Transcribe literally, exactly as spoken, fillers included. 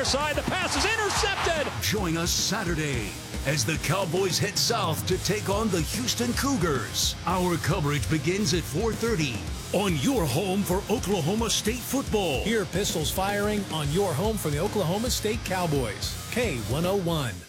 side. The pass is intercepted. Join us Saturday as the Cowboys head south to take on the Houston Cougars. Our coverage begins at four thirty on your home for Oklahoma State football. Hear pistols firing on your home for the Oklahoma State Cowboys. K one oh one.